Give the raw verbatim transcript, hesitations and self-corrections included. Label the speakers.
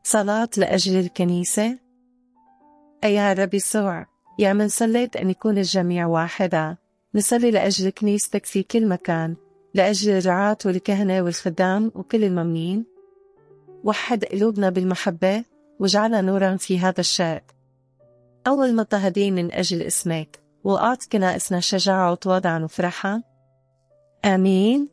Speaker 1: صلاة لأجل الكنيسة. أيها الرب يسوع، يا من صليت أن يكون الجميع واحدا، نصلي لأجل كنيستك في كل مكان، لأجل الرعاة والكهنة والخدام وكل المؤمنين. وحد قلوبنا بالمحبة واجعلنا نورا في هذا الشارع. أول مضطهدين من أجل اسمك، وأعط كنائسنا شجاعة وتواضعا وفرحا. آمين.